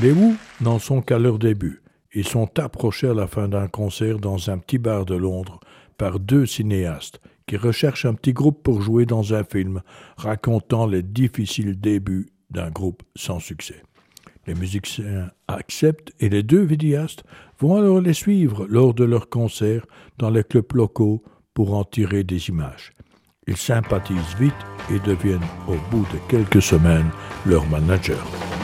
Les Who n'en sont qu'à leur début. Ils sont approchés à la fin d'un concert dans un petit bar de Londres par deux cinéastes qui recherchent un petit groupe pour jouer dans un film racontant les difficiles débuts d'un groupe sans succès. Les musiciens acceptent et les deux vidéastes vont alors les suivre lors de leurs concerts dans les clubs locaux pour en tirer des images. Ils sympathisent vite et deviennent, au bout de quelques semaines, leurs managers.